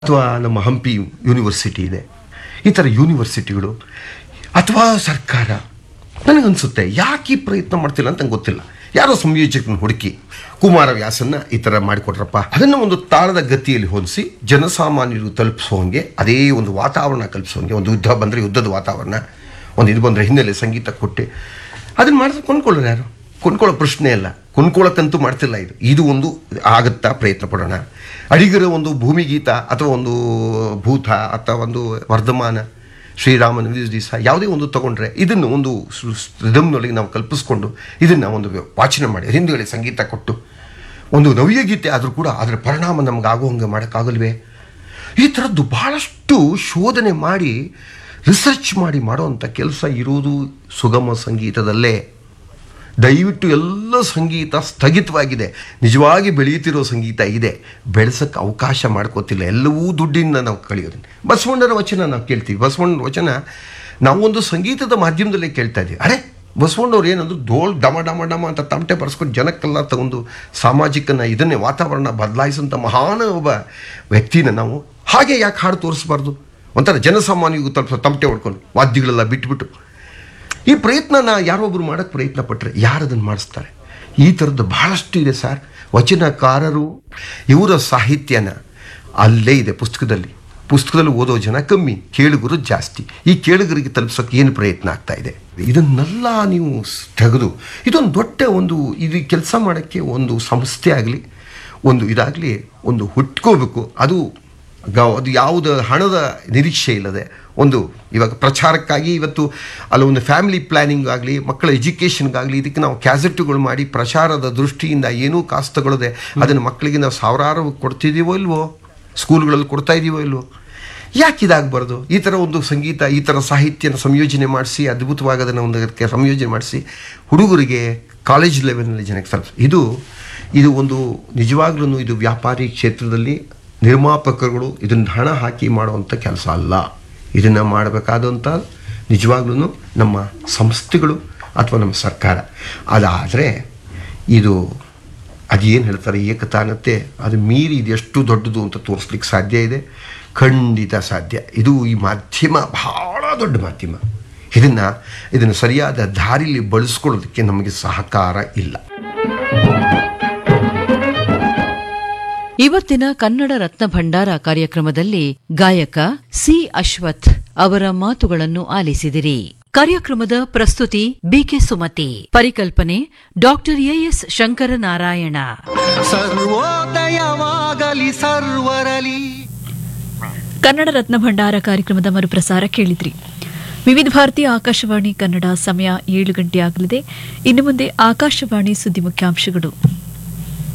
ಅಥವಾ ನಮ್ಮ ಹಂಪಿ ಯೂನಿವರ್ಸಿಟಿ ಇದೆ, ಈ ಥರ ಯೂನಿವರ್ಸಿಟಿಗಳು ಅಥವಾ ಸರ್ಕಾರ ನನಗನ್ಸುತ್ತೆ ಯಾಕೆ ಈ ಪ್ರಯತ್ನ ಮಾಡ್ತಿಲ್ಲ ಅಂತ ನಂಗೆ ಗೊತ್ತಿಲ್ಲ. ಯಾರೋ ಸಂಯೋಜಕನ ಹುಡುಕಿ ಕುಮಾರವ್ಯಾಸನ್ನ ಈ ಥರ ಮಾಡಿಕೊಟ್ರಪ್ಪ, ಅದನ್ನು ಒಂದು ತಾಳದ ಗತಿಯಲ್ಲಿ ಹೊಂದಿಸಿ ಜನಸಾಮಾನ್ಯರು ತಲುಪಿಸೋಂಗೆ, ಅದೇ ಒಂದು ವಾತಾವರಣ ಕಲ್ಪಿಸೋಂಗೆ, ಒಂದು ಯುದ್ಧ ಬಂದರೆ ಯುದ್ಧದ ವಾತಾವರಣ, ಒಂದು ಇದು ಬಂದರೆ ಹಿನ್ನೆಲೆ ಸಂಗೀತ ಕೊಟ್ಟು ಅದನ್ನು ಮಾಡಿದ್ರೆ ಕೊಂಡ್ಕೊಳ್ಳೋರು ಯಾರು? ಕೊಂಡ್ಕೊಳ್ಳೋ ಪ್ರಶ್ನೆ ಇಲ್ಲ, ಕೊಂಡ್ಕೊಳ್ಳೋಕ್ಕಂತೂ ಮಾಡ್ತಿಲ್ಲ. ಇದು ಒಂದು ಆಗುತ್ತಾ ಪ್ರಯತ್ನ ಪಡೋಣ. ಅಡಿಗರ ಒಂದು ಭೂಮಿಗೀತ ಅಥವಾ ಒಂದು ಭೂತ ಅಥವಾ ಒಂದು ವರ್ಧಮಾನ ಶ್ರೀರಾಮನ ದಿವಸ ಯಾವುದೇ ಒಂದು ತೊಗೊಂಡ್ರೆ ಇದನ್ನು ಒಂದು ರಿದಮ್ನೊಳಗೆ ನಾವು ಕಲ್ಪಿಸ್ಕೊಂಡು ಇದನ್ನು ಒಂದು ವಾಚನ ಮಾಡಿ ಹಿಂದುಗಡೆ ಸಂಗೀತ ಕೊಟ್ಟು ಒಂದು ನವ್ಯ ಗೀತೆ ಆದರೂ ಕೂಡ ಅದರ ಪರಿಣಾಮ ನಮ್ಗೆ ಆಗುವಂಗೆ ಮಾಡೋಕ್ಕಾಗಲ್ವೇ? ಈ ಥರದ್ದು ಭಾಳಷ್ಟು ಶೋಧನೆ ಮಾಡಿ ರಿಸರ್ಚ್ ಮಾಡಿ ಮಾಡೋವಂಥ ಕೆಲಸ ಇರುವುದು ಸುಗಮ ಸಂಗೀತದಲ್ಲೇ. ದಯವಿಟ್ಟು ಎಲ್ಲ ಸಂಗೀತ ಸ್ಥಗಿತವಾಗಿದೆ, ನಿಜವಾಗಿ ಬೆಳೆಯುತ್ತಿರೋ ಸಂಗೀತ ಇದೆ, ಬೆಳೆಸೋಕ್ಕೆ ಅವಕಾಶ ಮಾಡ್ಕೋತಿಲ್ಲ, ಎಲ್ಲವೂ ದುಡ್ಡಿಂದ ನಾವು ಕಳೆಯೋದನ್ನು. ಬಸವಣ್ಣರ ವಚನ ನಾವು ಕೇಳ್ತೀವಿ, ಬಸವಣ್ಣನ ವಚನ ನಾವೊಂದು ಸಂಗೀತದ ಮಾಧ್ಯಮದಲ್ಲೇ ಕೇಳ್ತಾ ಇದ್ದೀವಿ. ಅರೆ ಬಸವಣ್ಣವ್ರು ಏನಂದ್ರು ಧೋಲ್ ಡಮ ಡಮ ಡಮ ಅಂತ ತಮಟೆ ಬರ್ಸ್ಕೊಂಡು ಜನಕ್ಕೆಲ್ಲ ತಗೊಂಡು ಸಾಮಾಜಿಕನ ಇದನ್ನೇ ವಾತಾವರಣ ಬದಲಾಯಿಸೋಂಥ ಮಹಾನ್ ಒಬ್ಬ ವ್ಯಕ್ತಿನ ನಾವು ಹಾಗೆ ಯಾಕೆ ಹಾಡು ತೋರಿಸ್ಬಾರ್ದು? ಒಂಥರ ಜನಸಾಮಾನ್ಯಗೂ ತಲುಪಿಸೋ ತಮಟೆ ಹೊಡ್ಕೊಂಡು ವಾದ್ಯಗಳೆಲ್ಲ ಬಿಟ್ಬಿಟ್ಟು ಈ ಪ್ರಯತ್ನನ ಯಾರೊಬ್ಬರು ಮಾಡೋಕ್ಕೆ ಪ್ರಯತ್ನ ಪಟ್ಟರೆ ಯಾರು ಅದನ್ನು ಮಾಡಿಸ್ತಾರೆ? ಈ ಥರದ್ದು ಭಾಳಷ್ಟು ಇದೆ ಸರ್. ವಚನಕಾರರು ಇವರ ಸಾಹಿತ್ಯನ ಅಲ್ಲೇ ಇದೆ ಪುಸ್ತಕದಲ್ಲಿ ಓದೋ ಜನ ಕಮ್ಮಿ, ಕೇಳುಗರು ಜಾಸ್ತಿ. ಈ ಕೇಳುಗರಿಗೆ ತಲುಪಿಸೋಕೆ ಏನು ಪ್ರಯತ್ನ ಆಗ್ತಾ ಇದೆ? ಇದನ್ನೆಲ್ಲ ನೀವು ತೆಗೆದು ಇದೊಂದು ದೊಡ್ಡ ಒಂದು ಇದು ಕೆಲಸ ಮಾಡೋಕ್ಕೆ ಒಂದು ಸಂಸ್ಥೆ ಆಗಲಿ ಒಂದು ಇದಾಗಲಿ ಒಂದು ಹುಟ್ಕೋಬೇಕು. ಅದು ಯಾವುದು ಹಣದ ನಿರೀಕ್ಷೆ ಇಲ್ಲದೆ ಒಂದು ಇವಾಗ ಪ್ರಚಾರಕ್ಕಾಗಿ ಇವತ್ತು ಅಲ್ಲ ಒಂದು ಫ್ಯಾಮಿಲಿ ಪ್ಲ್ಯಾನಿಂಗ್ ಆಗಲಿ ಮಕ್ಕಳ ಎಜುಕೇಷನ್ಗಾಗಲಿ ಇದಕ್ಕೆ ನಾವು ಕ್ಯಾಸೆಟ್ಟುಗಳು ಮಾಡಿ ಪ್ರಚಾರದ ದೃಷ್ಟಿಯಿಂದ ಏನೂ ಕಾಸು ತಗೊಳ್ಳದೆ ಅದನ್ನು ಮಕ್ಕಳಿಗೆ ನಾವು ಸಾವಿರಾರು ಕೊಡ್ತಿದ್ದೀವೋ ಇಲ್ವೋ, ಸ್ಕೂಲ್ಗಳಲ್ಲಿ ಕೊಡ್ತಾ ಇದ್ದೀವೋ ಇಲ್ವೋ? ಯಾಕೆ ಇದಾಗಬಾರ್ದು? ಈ ಥರ ಒಂದು ಸಂಗೀತ ಈ ಥರ ಸಾಹಿತ್ಯನ ಸಂಯೋಜನೆ ಮಾಡಿಸಿ ಅದ್ಭುತವಾಗಿ ಅದನ್ನು ಒಂದು ಅದಕ್ಕೆ ಸಂಯೋಜನೆ ಮಾಡಿಸಿ ಹುಡುಗರಿಗೆ ಕಾಲೇಜ್ ಲೆವೆಲ್ನಲ್ಲಿ ಜನಕ್ಕೆ ತಲುಪಿಸಿ ಇದು ಒಂದು ನಿಜವಾಗ್ಲೂ ಇದು ವ್ಯಾಪಾರಿ ಕ್ಷೇತ್ರದಲ್ಲಿ ನಿರ್ಮಾಪಕರುಗಳು ಇದನ್ನು ಹಣ ಹಾಕಿ ಮಾಡುವಂಥ ಕೆಲಸ ಅಲ್ಲ. ಇದನ್ನು ಮಾಡಬೇಕಾದಂಥ ನಿಜವಾಗ್ಲೂ ನಮ್ಮ ಸಂಸ್ಥೆಗಳು ಅಥವಾ ನಮ್ಮ ಸರ್ಕಾರ. ಅದಾದರೆ ಅದೇನು ಹೇಳ್ತಾರೆ ಏಕತಾನತೆ, ಅದು ಮೀರಿ ಇದೆಷ್ಟು ದೊಡ್ಡದು ಅಂತ ತೋರಿಸ್ಲಿಕ್ಕೆ ಸಾಧ್ಯ ಇದೆ, ಖಂಡಿತ ಸಾಧ್ಯ. ಈ ಮಾಧ್ಯಮ ಬಹಳ ದೊಡ್ಡ ಮಾಧ್ಯಮ. ಇದನ್ನು ಸರಿಯಾದ ದಾರಿಯಲ್ಲಿ ಬಳಸ್ಕೊಳ್ಳೋದಕ್ಕೆ ನಮಗೆ ಸಹಕಾರ ಇಲ್ಲ. ಇವತ್ತಿನ ಕನ್ನಡ ರತ್ನ ಭಂಡಾರ ಕಾರ್ಯಕ್ರಮದಲ್ಲಿ ಗಾಯಕ ಸಿ ಅಶ್ವಥ್ ಅವರ ಮಾತುಗಳನ್ನು ಆಲಿಸಿದಿರಿ. ಕಾರ್ಯಕ್ರಮದ ಪ್ರಸ್ತುತಿ ಬಿಕೆ ಸುಮತಿ, ಪರಿಕಲ್ಪನೆ ಡಾಕ್ಟರ್ ಎಎಸ್ ಶಂಕರನಾರಾಯಣ. ಸರ್ವೋದಯವಾಗಲಿ ಸರ್ವರಲಿ. ಕನ್ನಡ ರತ್ನ ಭಂಡಾರ ಕಾರ್ಯಕ್ರಮದ ಮರುಪ್ರಸಾರ ಕೇಳಿದ್ರಿ. ವಿವಿಧ ಭಾರತಿ ಆಕಾಶವಾಣಿ ಕನ್ನಡ. ಸಮಯ 7 ಗಂಟೆ ಆಗಲಿದೆ. ಇನ್ನು ಮುಂದೆ ಆಕಾಶವಾಣಿ ಸುದ್ದಿ ಮುಖ್ಯಾಂಶಗಳು.